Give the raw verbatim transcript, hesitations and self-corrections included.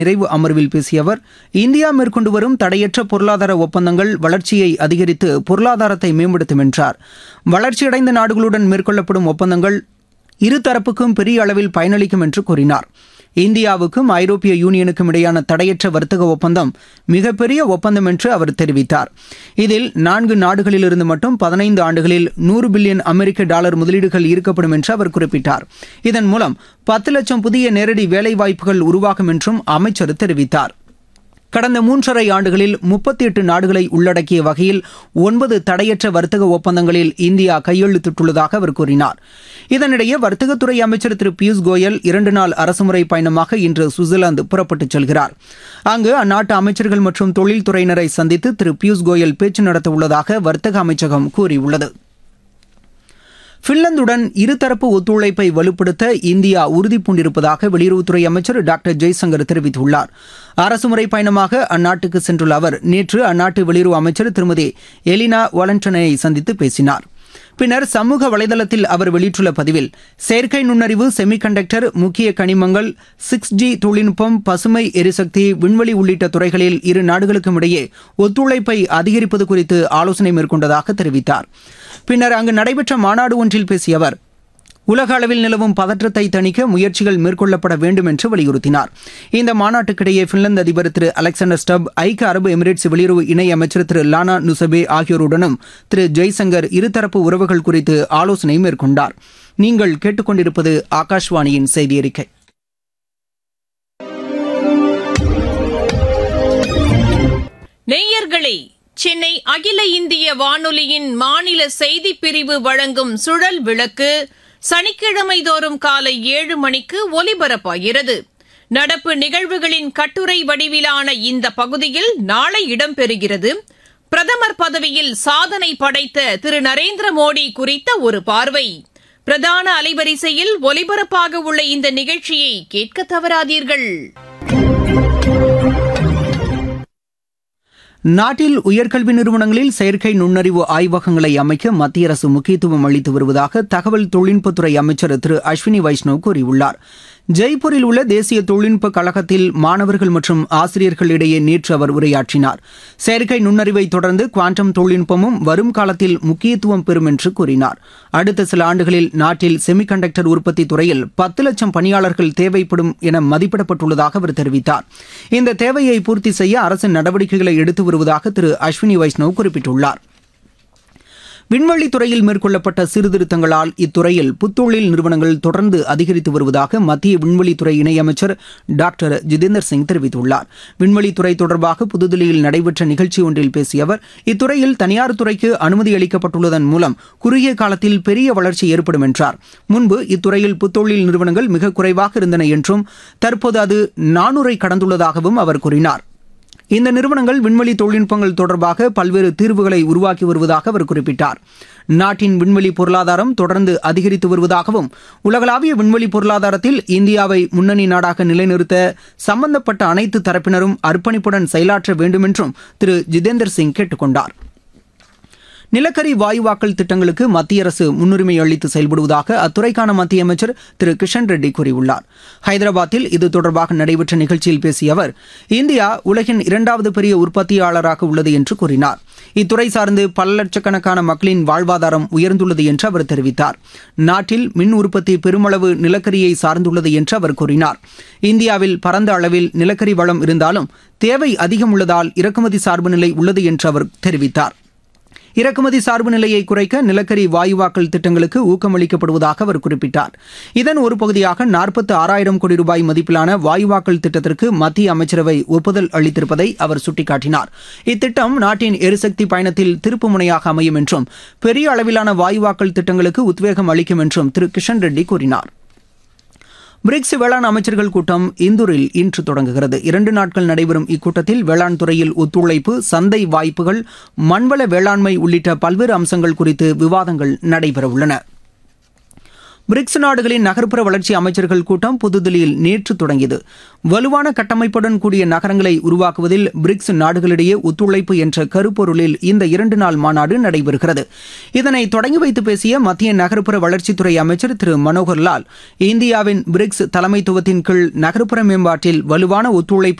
நிறைவு அமர்வில் பேசிய அவர், இந்தியா மேற்கொண்டு வரும் தடையற்ற பொருளாதார ஒப்பந்தங்கள் வளர்ச்சியை அதிகரித்து பொருளாதாரத்தை மேம்படுத்தும் என்றார். வளர்ச்சியடைந்த நாடுகளுடன் மேற்கொள்ளப்படும் ஒப்பந்தங்கள் இருதரப்புக்கும் பெரிய அளவில் பயனளிக்கும் என்று கூறினார். இந்தியாவுக்கும் ஐரோப்பிய யூனியனுக்கும் இடையான தடையற்ற வர்த்தக ஒப்பந்தம் மிகப்பெரிய ஒப்பந்தம் என்று அவர் தெரிவித்தார். இதில் நான்கு நாடுகளிலிருந்து மட்டும் பதினைந்து ஆண்டுகளில் நூறு பில்லியன் அமெரிக்க டாலர் முதலீடுகள் ஈர்க்கப்படும் என்று அவர் குறிப்பிட்டார். இதன் மூலம் பத்து லட்சம் புதிய நேரடி வேலைவாய்ப்புகள் உருவாகும் என்றும் அமைச்சர் தெரிவித்தார். கடந்த மூன்றரை ஆண்டுகளில் முப்பத்தி எட்டு நாடுகளை உள்ளடக்கிய வகையில் ஒன்பது தடையற்ற வர்த்தக ஒப்பந்தங்களில் இந்தியா கையெழுத்திட்டுள்ளதாக அவர் கூறினார். இதனிடையே வர்த்தகத்துறை அமைச்சர் திரு பியூஷ் கோயல் இரண்டு நாள் அரசுமுறை பயணமாக இன்று சுவிட்சர்லாந்து புறப்பட்டுச் செல்கிறார். அங்கு அந்நாட்டு அமைச்சர்கள் மற்றும் தொழில்துறையினரை சந்தித்து திரு பியூஷ் கோயல் பேச்சு நடத்த உள்ளதாக வர்த்தக அமைச்சகம் கூறியுள்ளது. பின்லாந்துடன் இருதரப்பு ஒத்துழைப்பை வலுப்படுத்த இந்தியா உறுதிபூண்டிருப்பதாக வெளியுறவுத்துறை அமைச்சர் டாக்டர் ஜெய்சங்கர் தெரிவித்துள்ளார். அரசுமுறை பயணமாக அந்நாட்டுக்கு சென்றுள்ள அவர் நேற்று அந்நாட்டு வெளியுறவு அமைச்சர் திருமதி எலினா வாலண்டனை சந்தித்து பேசினார். பின்னர் சமூக வலைதளத்தில் அவர் வெளியிட்டுள்ள பதிவில், செயற்கை நுண்ணறிவு, செமிகண்டக்டர், முக்கிய கனிமங்கள், சிக்ஸ் ஜி தொழில்நுட்பம், பசுமை எரிசக்தி, விண்வெளி உள்ளிட்ட துறைகளில் இரு நாடுகளுக்கும் இடையே ஒத்துழைப்பை அதிகரிப்பது குறித்து ஆலோசனை மேற்கொண்டதாக தெரிவித்தார். பின்னர் அங்கு நடைபெற்ற மாநாடு ஒன்றில் பேசிய அவர், உலக அளவில் நிலவும் பதற்றத்தை தணிக்க முயற்சிகள் மேற்கொள்ளப்பட வேண்டும் என்று வலியுறுத்தினார். இந்த மாநாட்டுக்கிடையே பின்லாந்து அதிபர் திரு அலெக்சாண்டர் ஸ்டப், ஐக்கிய அரபு எமிரேட்ஸ் வெளியுறவு இணை அமைச்சர் திரு லானா நுசபே ஆகியோருடனும் திரு ஜெய்சங்கர் இருதரப்பு உறவுகள் குறித்து ஆலோசனை மேற்கொண்டார். நீங்கள் கேட்டுக்கொண்டிருப்பது ஆகாஷ்வாணியின் செய்தி அறிக்கை. நேயர்களே, சென்னை அகில இந்திய வானொலியின் மாநில செய்திப் பிரிவு வழங்கும் சுழல் விளக்கு சனிக்கிழமை தோறும் காலை ஏழு மணிக்கு ஒலிபரப்பாகிறது. நடப்பு நிகழ்வுகளின் கட்டுரை வடிவிலான இந்த பகுதியில் நாளை இடம்பெறுகிறது. பிரதமர் பதவியில் சாதனை படைத்த திரு நரேந்திர மோடி குறித்த ஒரு பார்வை. பிரதான அலைவரிசையில் ஒலிபரப்பாக உள்ள இந்த நிகழ்ச்சியை கேட்க தவறாதீர்கள். நாட்டில் உயர்கல்வி நிறுவனங்களில் செயற்கை நுண்ணறிவு ஆய்வகங்களை அமைக்க மத்திய அரசு முக்கியத்துவம் அளித்து வருவதாக தகவல் தொழில்நுட்பத்துறை அமைச்சர் திரு அஸ்வினி வைஷ்ணவ் கூறியுள்ளார். ஜெய்ப்பூரில் உள்ள தேசிய தொழில்நுட்ப கழகத்தில் மாணவர்கள் மற்றும் ஆசிரியர்களிடையே நேற்று அவர் உரையாற்றினார். செயற்கை நுண்ணறிவை தொடர்ந்து குவாண்டம் தொழில்நுட்பமும் வரும் காலத்தில் முக்கியத்துவம் பெறும் என்று கூறினார். அடுத்த சில ஆண்டுகளில் நாட்டில் செமிகண்டக்டர் உற்பத்தி துறையில் பத்து லட்சம் பணியாளர்கள் தேவைப்படும் என மதிப்பிடப்பட்டுள்ளதாக அவர் தெரிவித்தார். இந்த தேவையை பூர்த்தி செய்ய அரசு நடவடிக்கைகளை எடுத்து வருவதாக திரு அஸ்வினி வைஷ்ணவ் குறிப்பிட்டுள்ளார். விண்வெளித் துறையில் மேற்கொள்ளப்பட்ட சீர்திருத்தங்களால் இத்துறையில் புத்தொழில் நிறுவனங்கள் தொடர்ந்து அதிகரித்து வருவதாக மத்திய விண்வெளித்துறை இணையமைச்சர் டாக்டர் ஜிதேந்தர் சிங் தெரிவித்துள்ளார். விண்வெளித்துறை தொடர்பாக புதுதில்லியில் நடைபெற்ற நிகழ்ச்சி ஒன்றில் பேசிய அவர், இத்துறையில் தனியார் துறைக்கு அனுமதி அளிக்கப்பட்டுள்ளதன் மூலம் குறுகிய காலத்தில் பெரிய வளர்ச்சி ஏற்படும் என்றார். முன்பு இத்துறையில் புத்தொழில் நிறுவனங்கள் மிக குறைவாக இருந்தன என்றும் தற்போது அது நானூறை கடந்துள்ளதாகவும் அவர் கூறினார். இந்த நிறுவனங்கள் விண்வெளி தொழில்நுட்பங்கள் தொடர்பாக பல்வேறு தீர்வுகளை உருவாக்கி வருவதாக அவர் குறிப்பிட்டார். நாட்டின் விண்வெளி பொருளாதாரம் தொடர்ந்து அதிகரித்து வருவதாகவும் உலகளாவிய விண்வெளி பொருளாதாரத்தில் இந்தியாவை முன்னணி நாடாக நிலைநிறுத்த சம்பந்தப்பட்ட அனைத்து தரப்பினரும் அர்ப்பணிப்புடன் செயலாற்ற வேண்டும் என்றும் திரு ஜிதேந்தர் சிங் கேட்டுக் கொண்டார். நிலக்கரி வாயுவாக்கல் திட்டங்களுக்கு மத்திய அரசு முன்னுரிமை அளித்து செயல்படுவதாக அத்துறைக்கான மத்திய அமைச்சர் திரு கிஷன் ரெட்டி கூறியுள்ளார். ஹைதராபாத்தில் இது தொடர்பாக நடைபெற்ற நிகழ்ச்சியில் பேசிய அவர், இந்தியா உலகின் இரண்டாவது பெரிய உற்பத்தியாளராக உள்ளது என்று கூறினார். இத்துறை சார்ந்து பல லட்சக்கணக்கான மக்களின் வாழ்வாதாரம் உயர்ந்துள்ளது என்று அவர் தெரிவித்தார். நாட்டில் மின் உற்பத்தி பெருமளவு நிலக்கரியை சார்ந்துள்ளது என்று அவர் கூறினார். இந்தியாவில் பரந்த அளவில் நிலக்கரி வளம் இருந்தாலும் தேவை அதிகம் உள்ளதால் இறக்குமதி சார்பு நிலை உள்ளது என்று அவர் தெரிவித்தார். இறக்குமதி சார்பு நிலையை குறைக்க நிலக்கரி வாயுவாக்கல் திட்டங்களுக்கு ஊக்கமளிக்கப்படுவதாக அவர் குறிப்பிட்டார். இதன் ஒரு பகுதியாக நாற்பத்தி ஆறாயிரம் கோடி ரூபாய் மதிப்பிலான வாயுவாக்கல் திட்டத்திற்கு மத்திய அமைச்சரவை ஒப்புதல் அளித்திருப்பதை அவர் சுட்டிக்காட்டினார். இத்திட்டம் நாட்டின் எரிசக்தி பயணத்தில் திருப்பு முனையாக அமையும் என்றும் பெரிய அளவிலான வாயுவாக்கல் திட்டங்களுக்கு உத்வேகம் அளிக்கும் என்றும் திரு கிஷன் ரெட்டி கூறினார். பிரிக்ஸ் வேளாண் அமைச்சர்கள் கூட்டம் இந்தூரில் இன்று தொடங்குகிறது. இரண்டு நாட்கள் நடைபெறும் இக்கூட்டத்தில் வேளாண் துறையில் ஒத்துழைப்பு, சந்தை வாய்ப்புகள், மண்வள வேளாண்மை உள்ளிட்ட பல்வேறு அம்சங்கள் குறித்து விவாதங்கள் நடைபெறவுள்ளன. பிரிக்ஸ் நாடுகளின் நகர்ப்புற வளர்ச்சி அமைச்சர்கள் கூட்டம் புதுதில்லியில் நேற்று தொடங்கியது. வலுவான கட்டமைப்புடன் கூடிய நகரங்களை உருவாக்குவதில் பிரிக்ஸ் நாடுகளிடையே ஒத்துழைப்பு என்ற கருப்பொருளில் இந்த இரண்டு நாள் மாநாடு நடைபெறுகிறது. இதனை தொடங்கி வைத்து பேசிய மத்திய நகர்ப்புற வளர்ச்சித்துறை அமைச்சர் திரு மனோகர் லால், இந்தியாவின் பிரிக்ஸ் தலைமைத்துவத்தின் கீழ் நகர்ப்புற மேம்பாட்டில் வலுவான ஒத்துழைப்பு